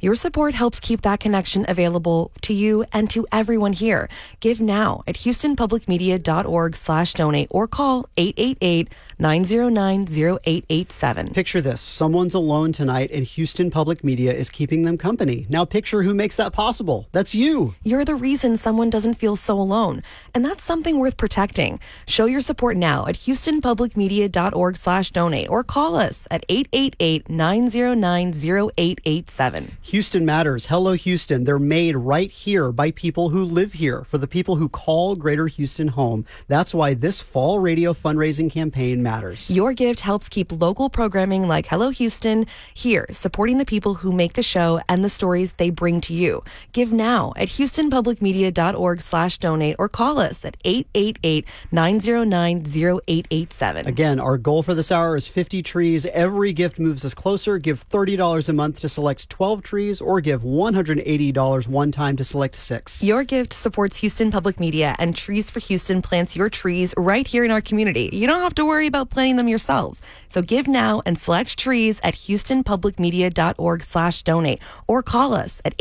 Your support helps keep that connection available to you and to everyone here. Give now at houstonpublicmedia.org/donate or call 888-909-0887. Picture this. Someone's alone tonight and Houston Public Media is keeping them company. Now picture who makes that possible. That's you. You're the reason someone doesn't feel so alone. And that's something worth protecting. Show your support now at houstonpublicmedia.org/donate or call us at 888-909-0887. Houston Matters. Hello, Houston. They're made right here by people who live here, for the people who call Greater Houston home. That's why this fall radio fundraising campaign matters. Your gift helps keep local programming like Hello Houston here, supporting the people who make the show and the stories they bring to you. Give now at houstonpublicmedia.org/donate or call us at 888-909-0887. Again, our goal for this hour is 50 trees. Every gift moves us closer. Give $30 a month to select 12 trees or give $180 one time to select 6. Your gift supports Houston Public Media, and Trees for Houston plants your trees right here in our community. You don't have to worry about planting them yourselves. So give now and select trees at houstonpublicmedia.org/donate or call us at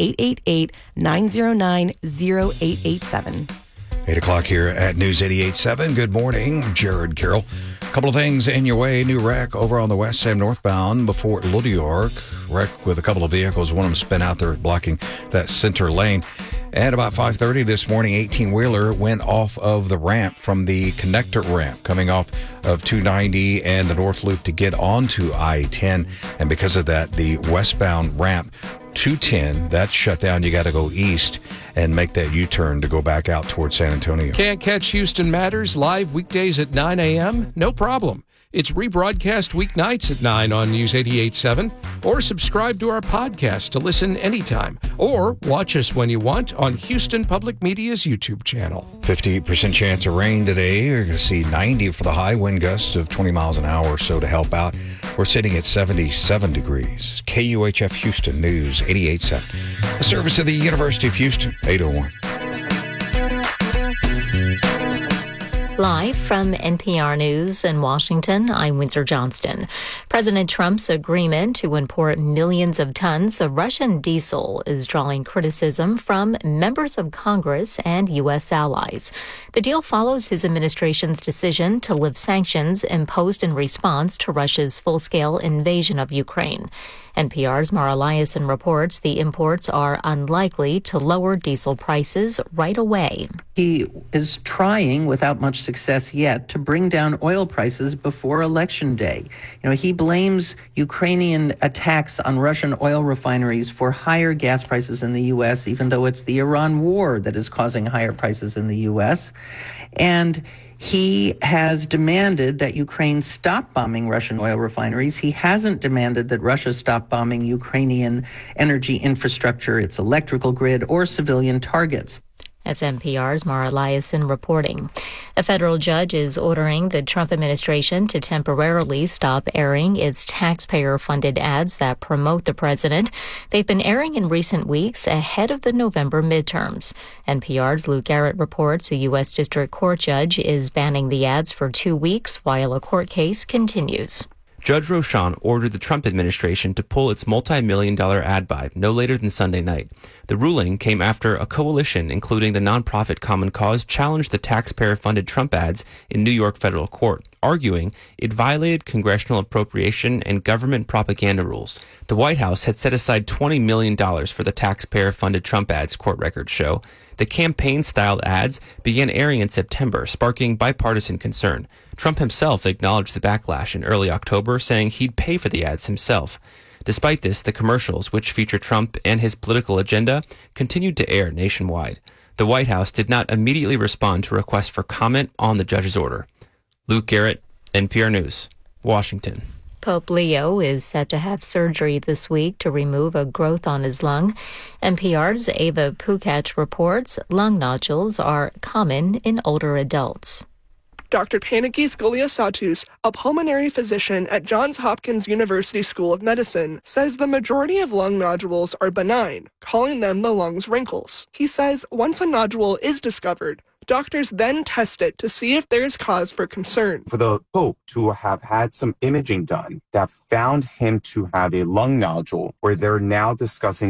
888-909-0887. 8 o'clock here at News 88.7. Good morning, Jared Carroll. A couple of things in your way. New wreck over on the West Sam northbound before Little York. Wreck with a couple of vehicles. One of them spin out there blocking that center lane. At about 5:30 this morning, 18-wheeler went off of the ramp from the connector ramp coming off of 290 and the North Loop to get onto I-10. And because of that, the westbound ramp 210, that's shut down. You got to go east and make that U-turn to go back out towards San Antonio. Can't catch Houston Matters live weekdays at 9 a.m.? No problem. It's rebroadcast weeknights at 9 on News 88.7, or subscribe to our podcast to listen anytime, or watch us when you want on Houston Public Media's YouTube channel. 50% chance of rain today. You're going to see 90 for the high, wind gusts of 20 miles an hour or so to help out. We're sitting at 77 degrees. KUHF Houston News 88.7. A service of the University of Houston, 801. Live from NPR News in Washington, I'm Windsor Johnston. President Trump's agreement to import millions of tons of Russian diesel is drawing criticism from members of Congress and U.S. allies. The deal follows his administration's decision to lift sanctions imposed in response to Russia's full-scale invasion of Ukraine. NPR's Mara Liasson reports the imports are unlikely to lower diesel prices right away. He is trying, without much success yet, to bring down oil prices before Election Day. He blames Ukrainian attacks on Russian oil refineries for higher gas prices in the U.S., even though it's the Iran war that is causing higher prices in the U.S. And he has demanded that Ukraine stop bombing Russian oil refineries. He hasn't demanded that Russia stop bombing Ukrainian energy infrastructure, its electrical grid, or civilian targets. That's NPR's Mara Liasson reporting. A federal judge is ordering the Trump administration to temporarily stop airing its taxpayer-funded ads that promote the president. They've been airing in recent weeks ahead of the November midterms. NPR's Luke Garrett reports a U.S. District Court judge is banning the ads for 2 weeks while a court case continues. Judge Rochon ordered the Trump administration to pull its multi-million-dollar ad buy no later than Sunday night. The ruling came after a coalition, including the nonprofit Common Cause, challenged the taxpayer-funded Trump ads in New York federal court, arguing it violated congressional appropriation and government propaganda rules. The White House had set aside $20 million for the taxpayer-funded Trump ads, court records show. The campaign-styled ads began airing in September, sparking bipartisan concern. Trump himself acknowledged the backlash in early October, saying he'd pay for the ads himself. Despite this, the commercials, which feature Trump and his political agenda, continued to air nationwide. The White House did not immediately respond to requests for comment on the judge's order. Luke Garrett, NPR News, Washington. Pope Leo is set to have surgery this week to remove a growth on his lung. NPR's Ava Pukach reports lung nodules are common in older adults. Dr. Panagis Goliasatus, a pulmonary physician at Johns Hopkins University School of Medicine, says the majority of lung nodules are benign, calling them the lung's wrinkles. He says once a nodule is discovered, doctors then test it to see if there is cause for concern. For the Pope to have had some imaging done that found him to have a lung nodule, where they're now discussing